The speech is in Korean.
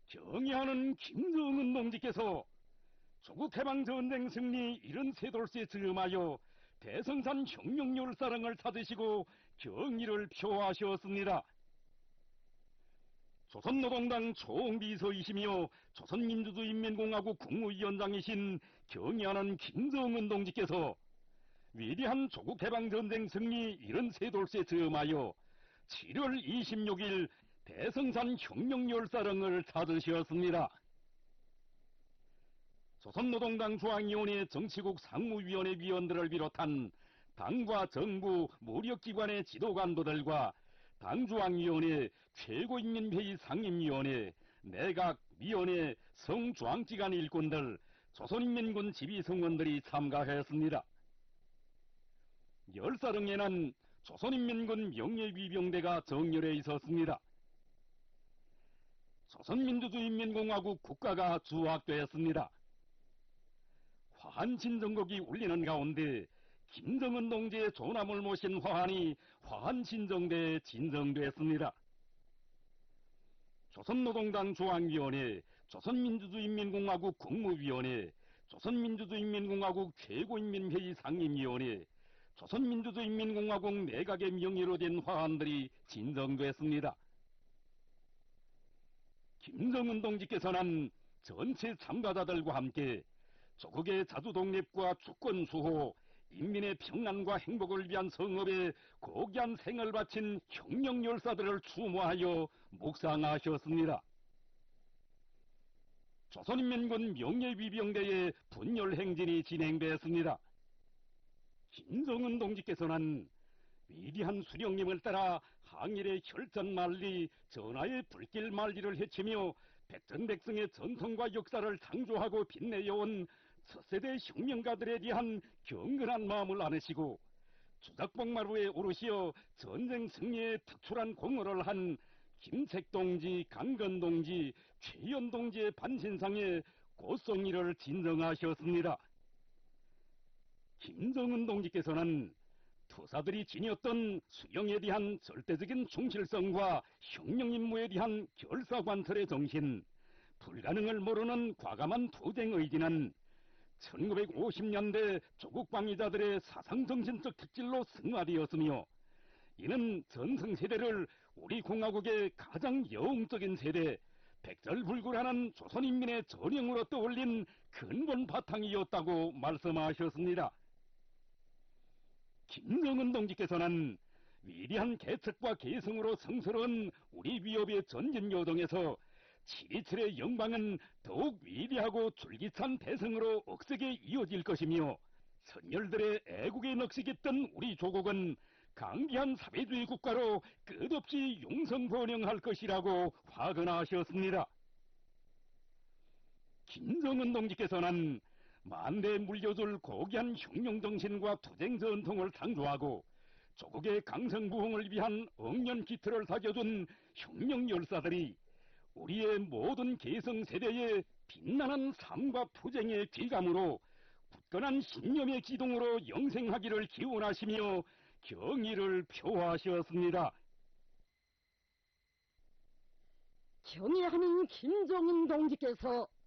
경의하는 김정은 동지께서 조국해방전쟁 승리 73돌세 즈음하여 대성산 혁명열사랑을 찾으시고 경의를 표하셨습니다. 조선노동당 총비서이시며 조선민주주의인민공화국 국무위원장이신 경의하는 김정은 동지께서 위대한 조국해방전쟁 승리 73돌세 즈음하여 7월 26일 대성산 혁명열사령을 찾으셨습니다. 조선노동당 중앙위원회 정치국 상무위원회 위원들을 비롯한 당과 정부 무력기관의 지도관도들과 당중앙위원회, 최고인민회의 상임위원회, 내각위원회, 성중앙기관 일꾼들, 조선인민군 지휘성원들이 참가했습니다. 열사령에는 조선인민군 명예위병대가 정렬해 있었습니다. 조선민주주의인민공화국 국가가 주악되었습니다. 화한 진정곡이 울리는 가운데 김정은 동지의 조남을 모신 화환이 화한 진정대에 진정됐습니다. 조선노동당 중앙위원회, 조선민주주의인민공화국 국무위원회, 조선민주주의인민공화국 최고인민회의 상임위원회, 조선민주주의인민공화국 내각의 명의로 된 화환들이 진정됐습니다. 김정은 동지께서는 전체 참가자들과 함께 조국의 자주독립과 주권 수호, 인민의 평안과 행복을 위한 성업에 고귀한 생을 바친 혁명열사들을 추모하여 묵상하셨습니다. 조선인민군 명예위병대의 분열행진이 진행되었습니다. 김정은 동지께서는 위대한 수령님을 따라 항일의 혈전만리, 전하의 불길만리를 헤치며 백전백승의 전통과 역사를 창조하고 빛내어온 첫세대 혁명가들에 대한 경건한 마음을 안으시고 주작복마루에 오르시어 전쟁 승리에 특출한 공헌을 한 김책동지, 강건동지, 최연동지의 반신상에 고성의를 진정하셨습니다. 김정은 동지께서는 투사들이 지녔던 수령에 대한 절대적인 충실성과 혁명임무에 대한 결사관철의 정신, 불가능을 모르는 과감한 투쟁 의지는 1950년대 조국방위자들의 사상정신적 특질로 승화되었으며 이는 전승세대를 우리 공화국의 가장 영웅적인 세대, 백절불굴하는 조선인민의 전형으로 떠올린 근본 바탕이었다고 말씀하셨습니다. 김정은 동지께서는 위대한 개척과 개성으로 성스러운 우리 위협의 전진 여정에서 7.27의 영광은 더욱 위대하고 줄기찬 대성으로 억세게 이어질 것이며 선열들의 애국에 넋이겠던 우리 조국은 강대한 사회주의 국가로 끝없이 용성번영할 것이라고 화근하셨습니다. 김정은 동지께서는 만대에 물려줄 고귀한 혁명정신과 투쟁전통을 창조하고 조국의 강성부흥을 위한 억년기틀을 다져준 혁명열사들이 우리의 모든 계성세대의 빛나는 삶과 투쟁의 귀감으로 굳건한 신념의 기둥으로 영생하기를 기원하시며 경의를 표하셨습니다. 경의하는 김정은 동지께서